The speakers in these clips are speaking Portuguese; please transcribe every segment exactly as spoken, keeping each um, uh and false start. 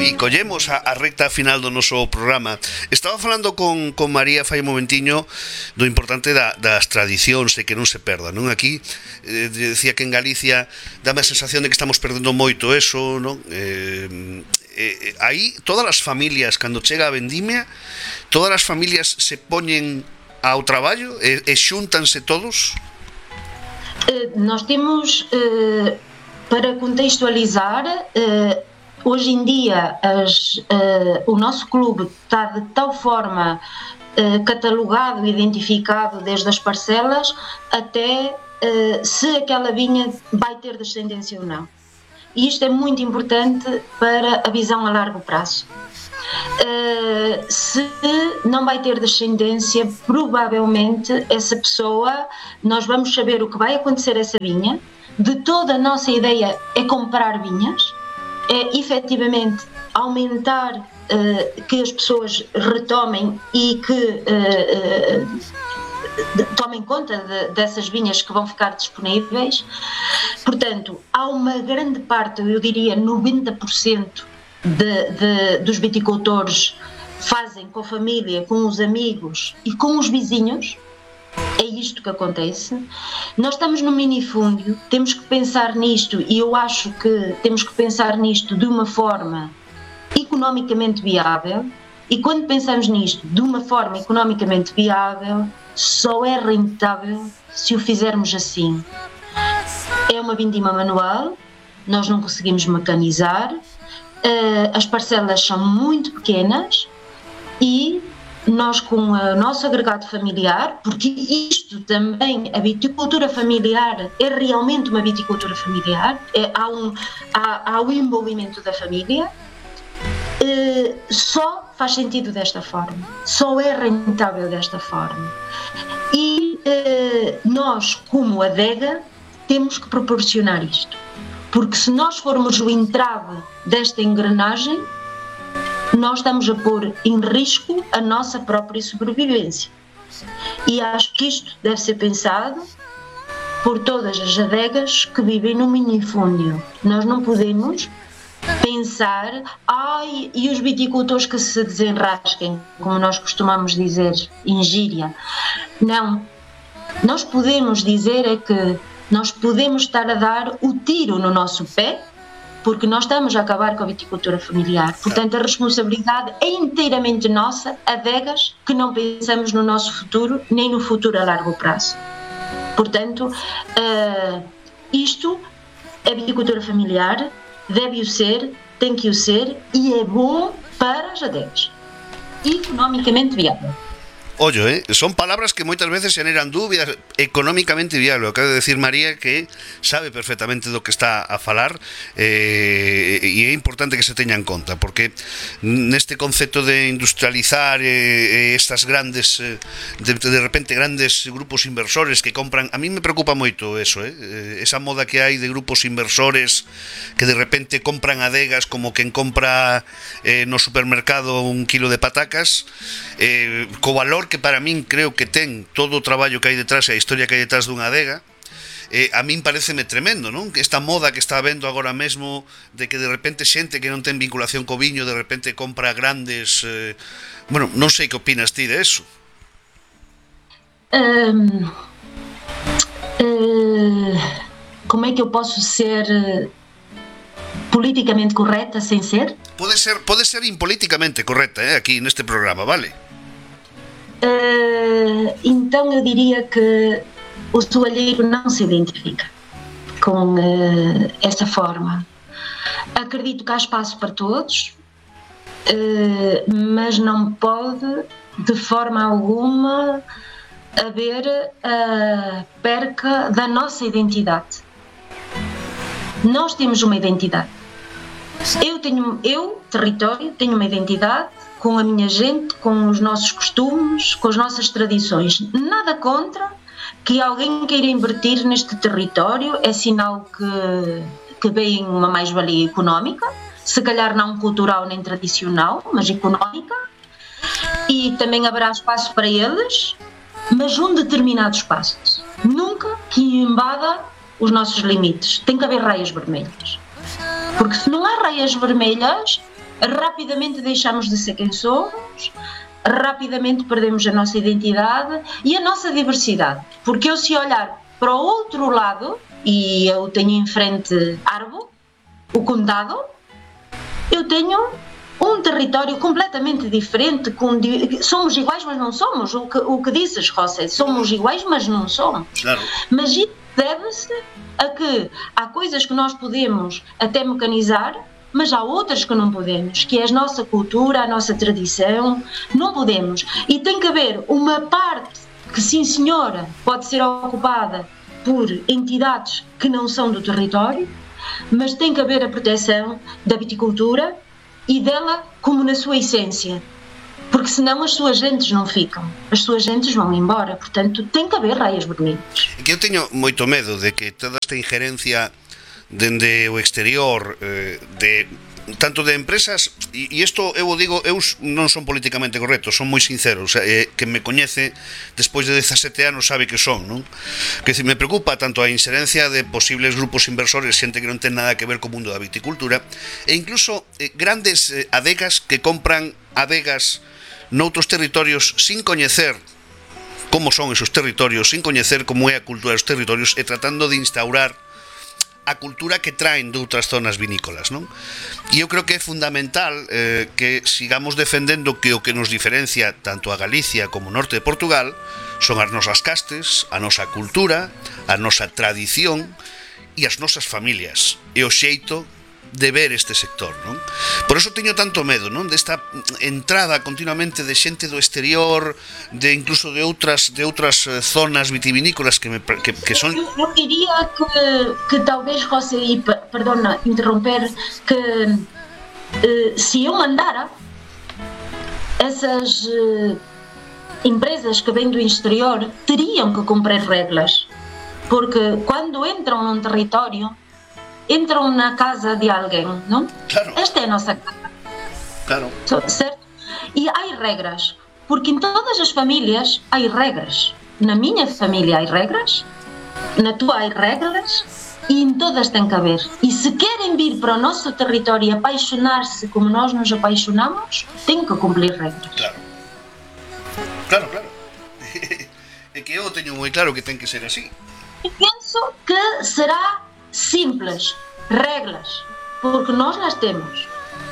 E collemos a, a recta final do noso programa. Estaba falando con, con María fai un momentiño do importante da, das tradicións e que non se perda, non? Aquí eh, decía que en Galicia dame a sensación de que estamos perdendo moito eso, non? Eh, eh, aí todas as familias, cando chega a vendimia, todas as familias se poñen ao traballo e, e xúntanse todos? Eh, nós temos, eh, para contextualizar, eh, hoje em dia as, uh, o nosso clube está de tal forma uh, catalogado e identificado desde as parcelas até uh, se aquela vinha vai ter descendência ou não. E isto é muito importante para a visão a largo prazo. Uh, se não vai ter descendência, provavelmente essa pessoa, nós vamos saber o que vai acontecer a essa vinha. De toda a nossa ideia é comprar vinhas, é efetivamente aumentar, uh, que as pessoas retomem e que uh, uh, tomem conta de, dessas vinhas que vão ficar disponíveis. Portanto, há uma grande parte, eu diria noventa por cento de, de, dos viticultores fazem com a família, com os amigos e com os vizinhos. É isto que acontece. Nós estamos no minifúndio, temos que pensar nisto e eu acho que temos que pensar nisto de uma forma economicamente viável, e quando pensamos nisto de uma forma economicamente viável, só é rentável se o fizermos assim. É uma vindima manual, nós não conseguimos mecanizar, as parcelas são muito pequenas e nós, com o nosso agregado familiar, porque isto também, a viticultura familiar é realmente uma viticultura familiar, é, há, um, há, há o envolvimento da família, eh, só faz sentido desta forma, só é rentável desta forma. E eh, nós, como adega, temos que proporcionar isto, porque se nós formos o entrave desta engrenagem, nós estamos a pôr em risco a nossa própria sobrevivência. E acho que isto deve ser pensado por todas as adegas que vivem no minifúndio. Nós não podemos pensar, ai, e os viticultores que se desenrasquem, como nós costumamos dizer em gíria. Não. Nós podemos dizer é que nós podemos estar a dar o tiro no nosso pé, porque nós estamos a acabar com a viticultura familiar. Portanto, a responsabilidade é inteiramente nossa, adegas, que não pensamos no nosso futuro, nem no futuro a largo prazo. Portanto, uh, isto é viticultura familiar, deve o ser, tem que o ser, e é bom para as adegas. Economicamente viável. Ollo, eh? Son palabras que moitas veces generan dúbidas. Económicamente viable, acaba de decir María, que sabe perfectamente do que está a falar, eh, e é importante que se teña en conta, porque neste concepto de industrializar eh, estas grandes eh, de, de repente grandes grupos inversores que compran, a mí me preocupa moito eso, eh? Esa moda que hai de grupos inversores que de repente compran adegas como quen compra eh, no supermercado un kilo de patacas, eh, co valor que para min creo que ten todo o traballo que hai detrás e a historia que hai detrás dunha adega. Eh, a min pareceme tremendo, non? Esta moda que está habendo agora mesmo de que de repente xente que non ten vinculación co viño de repente compra grandes eh, bueno, non sei que opinas ti de eso. Um, uh, como é que eu posso ser politicamente correta sem ser? Pode ser, pode ser impolíticamente correcta, eh, aquí neste programa, vale? Uh, então eu diria que o soalheiro não se identifica com uh, essa forma. Acredito que há espaço para todos, uh, mas não pode de forma alguma haver a perca da nossa identidade. Nós temos uma identidade. Eu tenho, eu, território, tenho uma identidade com a minha gente, com os nossos costumes, com as nossas tradições. Nada contra que alguém queira invertir neste território, é sinal que, que vem uma mais-valia económica, se calhar não cultural nem tradicional, mas económica, e também haverá espaço para eles, mas um determinado espaço. Nunca que invada os nossos limites. Tem que haver raias vermelhas. Porque se não há raias vermelhas, rapidamente deixamos de ser quem somos, rapidamente perdemos a nossa identidade e a nossa diversidade. Porque eu, se olhar para o outro lado, e eu tenho em frente Arbo, o Condado, eu tenho um território completamente diferente, com, somos iguais mas não somos, o que, o que dizes, José, somos iguais mas não somos. Claro. Mas isso deve-se a que há coisas que nós podemos até mecanizar, mas há outras que não podemos, que é a nossa cultura, a nossa tradição, não podemos. E tem que haver uma parte que, sim senhora, pode ser ocupada por entidades que não são do território, mas tem que haver a proteção da viticultura e dela como na sua essência, porque senão as suas gentes não ficam, as suas gentes vão embora, portanto tem que haber raias vermelhas. É que eu teño moito medo de que toda esta injerencia dende o exterior, eh, de tanto de empresas, e isto eu o digo, eu non son políticamente correcto, son moi sinceros, eh, que me coñece despois de dezasete anos sabe que son, non? Que se me preocupa tanto a inserencia de posibles grupos inversores, xente que non ten nada que ver co mundo da viticultura, e incluso eh, grandes eh, adegas que compran adegas noutros territorios sin coñecer como son esos territorios, sin coñecer como é a cultura dos territorios e tratando de instaurar a cultura que traen de outras zonas vinícolas, non? E eu creo que é fundamental eh, que sigamos defendendo que o que nos diferencia tanto a Galicia como o norte de Portugal son as nosas castes, a nosa cultura, a nosa tradición e as nosas familias e o xeito de ver este sector, non? Por eso teño tanto medo, non? Desta entrada continuamente de xente do exterior, de incluso de outras de outras zonas vitivinícolas que me que, que son. Eu, eu diría que que talvez José, e perdona interromper, que eh, se eu mandara essas eh, empresas que vêm do exterior teriam que cumprir regras, porque quando entram num território entram na casa de alguém, não? Claro. Esta é a nossa casa. Claro. Certo? E há regras, porque em todas as famílias há regras. Na minha família há regras, na tua há regras, e em todas tem que haver. E se querem vir para o nosso território e apaixonar-se como nós nos apaixonamos, têm que cumprir regras. Claro. Claro, claro. É que eu teño moi claro que ten que ser así. E penso que será simples, reglas, porque nós las temos.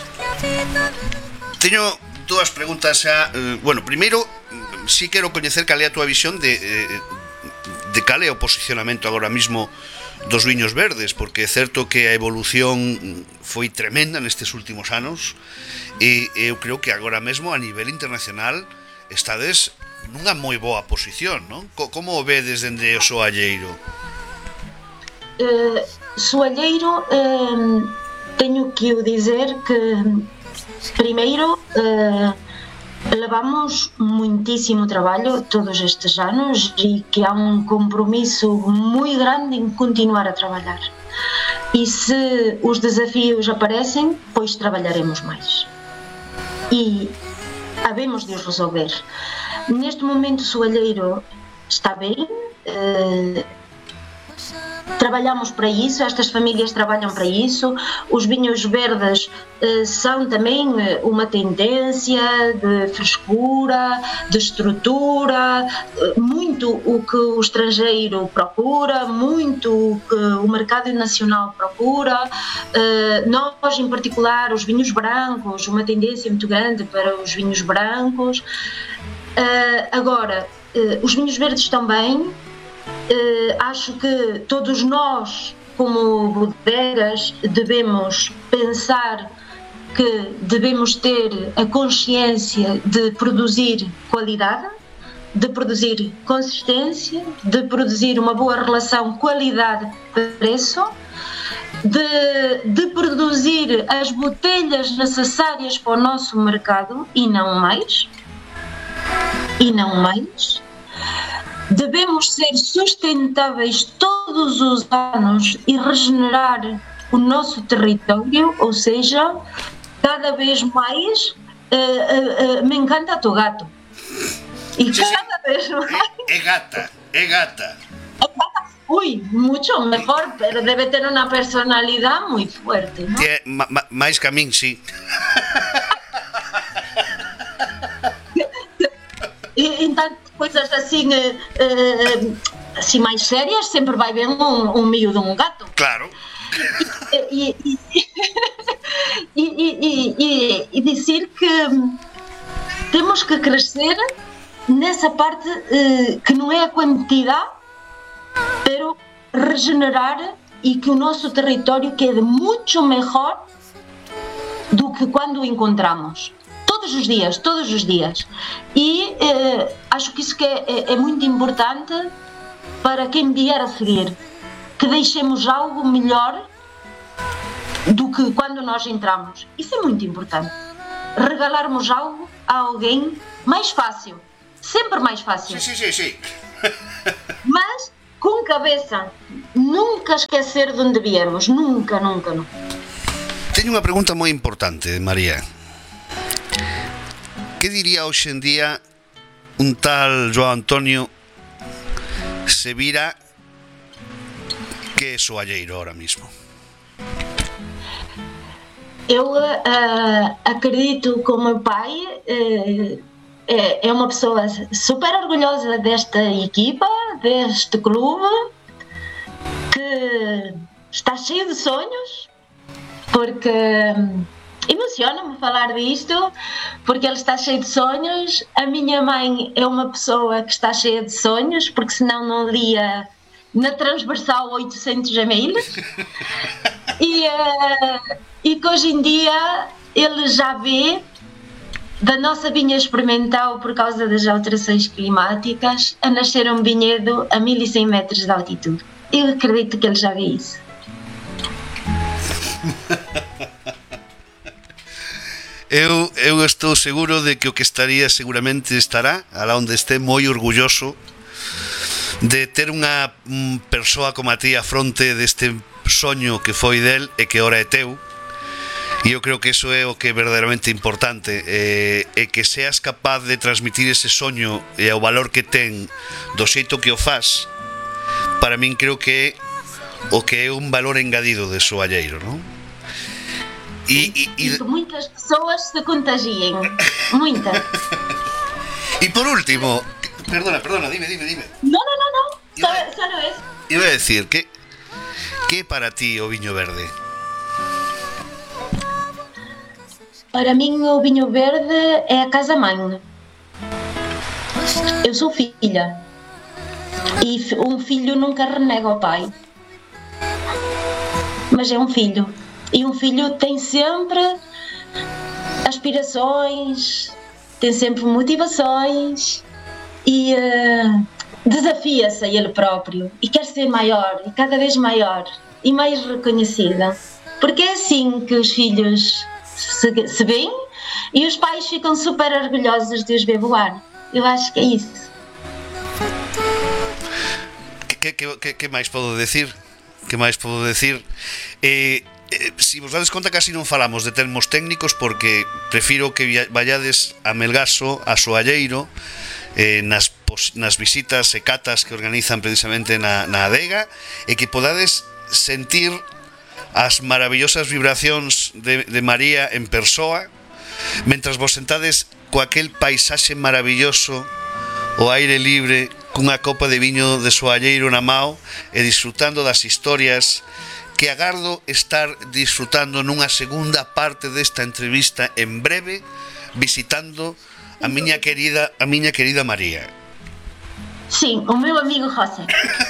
Teño dúas preguntas xa, eh, bueno, primeiro, si quero coñecer cal é a túa visión de, eh, de cal é o posicionamento agora mismo dos viños verdes, porque é certo que a evolución foi tremenda nestes últimos anos e eu creo que agora mesmo a nivel internacional estades nunha moi boa posición, non? Como o vedes dende o soalleiro? Uh, soalheiro, uh, tenho que o dizer que primeiro uh, levamos muitíssimo trabalho todos estes anos e que há um compromisso muito grande em continuar a trabalhar, e se os desafios aparecem, pois trabalharemos mais e havemos de os resolver. Neste momento o soalheiro está bem, uh, trabalhamos para isso, estas famílias trabalham para isso. Os vinhos verdes eh, são também uma tendência de frescura, de estrutura, muito o que o estrangeiro procura, muito o que o mercado nacional procura. Eh, nós, em particular, os vinhos brancos, uma tendência muito grande para os vinhos brancos. Eh, agora, eh, os vinhos verdes também. Uh, acho que todos nós, como bodegas, devemos pensar que devemos ter a consciência de produzir qualidade, de produzir consistência, de produzir uma boa relação qualidade-preço, de, de produzir as botelhas necessárias para o nosso mercado e não mais, e não mais. Devemos ser sustentáveis todos os anos e regenerar o nosso território, ou seja, cada vez mais uh, uh, uh, me encanta tu gato. E sí, cada sí. vez mais... É, é gata, é gata. Uy, mucho mejor, pero debe tener una personalidad muy fuerte, ¿no? Que, ma, ma, máis que a min, sí. E en tantas coisas assim, eh, eh, así máis serias, sempre vai ben un, un mío dun gato. Claro. E, e, e, e, e, e dizer que temos que crescer nessa parte eh, que não é a quantidade, pero regenerar e que o nosso território quede muito melhor do que quando o encontramos. Todos os dias, todos os dias. E eh, acho que isso que é, é, é muito importante para quem vier a seguir. Que deixemos algo melhor do que quando nós entramos. Isso é muito importante. Regalarmos algo a alguém mais fácil. Sempre mais fácil. Sí, sí, sí, sí. Mas com cabeça. Nunca esquecer de onde viemos. Nunca, nunca, nunca. Teño unha pregunta moi importante, María. Que diría hoxe en día un tal João Antonio se vira que é soalleiro ahora mismo? Eu uh, acredito que o meu pai uh, é, é uma pessoa super orgulhosa desta equipa, deste clube, que está cheio de sonhos, porque emociona-me falar disto, porque ele está cheio de sonhos. A minha mãe é uma pessoa que está cheia de sonhos, porque senão não lia na transversal oitocentos e-mails. E, uh, e que hoje em dia ele já vê da nossa vinha experimental, por causa das alterações climáticas, a nascer um vinhedo a mil e cem metros de altitude. Eu acredito que ele já vê isso. Eu, eu estou seguro de que o que estaría seguramente estará alá onde este moi orgulloso de ter unha persoa como a ti a fronte deste soño que foi del e que ora é teu. E eu creo que iso é o que é verdadeiramente importante, e, e que seas capaz de transmitir ese soño e o valor que ten do xeito que o faz. Para min creo que é o que é un valor engadido de soalleiro, non? E, e, e, e que muitas pessoas se contagiem. Muitas. E por último, perdona, perdona, dime, dime, dime. No, no, no, no. Solo, solo es. Iba a decir que que para ti o viño verde? Para min o viño verde é a casa mãe. Eu sou filha. E um filho nunca renega o pai. Mas é um filho. E um filho tem sempre aspirações, tem sempre motivações e uh, desafia-se a ele próprio e quer ser maior e cada vez maior e mais reconhecida. Porque é assim que os filhos se, se veem e os pais ficam super orgulhosos de os ver voar. Eu acho que é isso. Que, que, que, que máis podo decir? Que máis podo decir? Eh... Eh, si vos dades conta, casi non falamos de termos técnicos porque prefiro que vayades a Melgaso, a Soalleiro, eh, nas, pos, nas visitas e catas que organizan precisamente na, na adega, e que podades sentir as maravillosas vibracións de, de María en persoa mentras vos sentades co aquel paisaxe maravilloso, o aire libre, cunha copa de viño de Soalleiro na mao e disfrutando das historias que agardo estar disfrutando nunha segunda parte desta entrevista en breve, visitando a miña querida a miña querida María. Sí, o meu amigo José.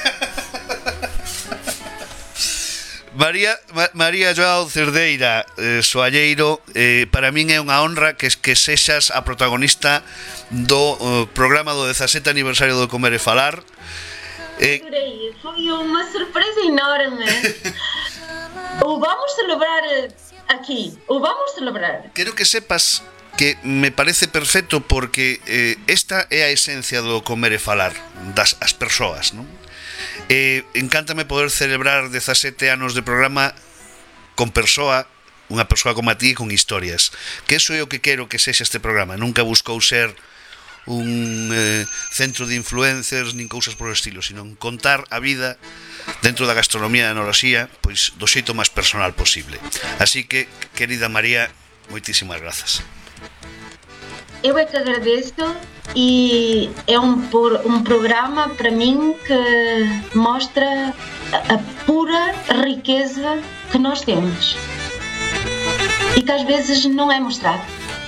María Ma, María Joao Cerdeira, eh, Soalleiro, eh, para min é unha honra que que sexas a protagonista do uh, programa do dezasete aniversario do Comer e Falar. Eh, foi unha sorpresa enorme. O vamos celebrar aquí, o vamos celebrar. Quero que sepas que me parece perfecto porque eh, esta é a esencia do Comer e Falar, das as persoas, non? Eh, encántame poder celebrar dezasete anos de programa con persoa, unha persoa como a ti con historias. Que eso é o que quero que sexa este programa. Nunca buscou ser un eh, centro de influencers nin cousas por o estilo, sino contar a vida dentro da gastronomía e enoloxía pois do xeito máis personal posible. Así que, querida María, moitísimas grazas. Eu é que agradeço e é um, um programa para mim que mostra a, a pura riqueza que nós temos e que às vezes não é mostrado.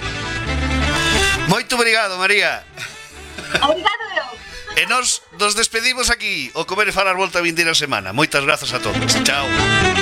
Moito obrigado, María. Obrigado eu. E nós nos despedimos aquí. O Comer e Falar volta a vindeira semana. Moitas grazas a todos. Chao.